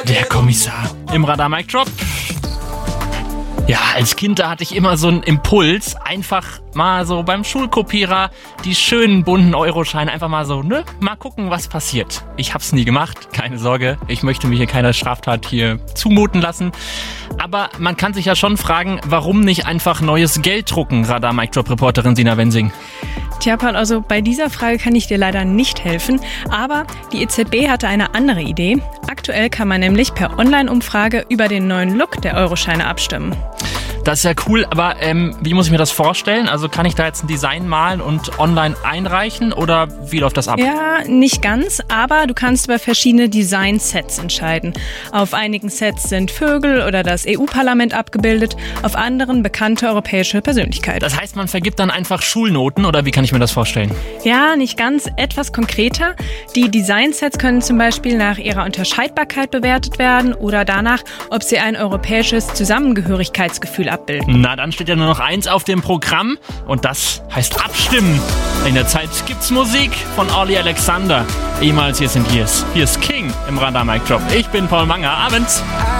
Der Kommissar im Radar Mic Drop. Ja, als Kind, da hatte ich immer so einen Impuls, einfach mal so beim Schulkopierer die schönen bunten Euroscheine einfach mal so, mal gucken, was passiert. Ich hab's nie gemacht, keine Sorge, ich möchte mich hier keiner Straftat hier zumuten lassen. Aber man kann sich ja schon fragen, warum nicht einfach neues Geld drucken, Radar Mic Drop Reporterin Sina Wensing. Tja, Paul, also bei dieser Frage kann ich dir leider nicht helfen, aber die EZB hatte eine andere Idee. Aktuell kann man nämlich per Online-Umfrage über den neuen Look der Euroscheine abstimmen. Das ist ja cool, aber wie muss ich mir das vorstellen? Also kann ich da jetzt ein Design malen und online einreichen oder wie läuft das ab? Ja, nicht ganz, aber du kannst über verschiedene Design-Sets entscheiden. Auf einigen Sets sind Vögel oder das EU-Parlament abgebildet, auf anderen bekannte europäische Persönlichkeiten. Das heißt, man vergibt dann einfach Schulnoten oder wie kann ich mir das vorstellen? Ja, nicht ganz, etwas konkreter. Die Design-Sets können zum Beispiel nach ihrer Unterscheidbarkeit bewertet werden oder danach, ob sie ein europäisches Zusammengehörigkeitsgefühl abbilden. Na, dann steht ja nur noch eins auf dem Programm und das heißt Abstimmen. In der Zeit gibt's Musik von Olli Alexander. Ehemals Hier sind Years. Hier ist King im Radar Mic Drop. Ich bin Paul Manger. Abends.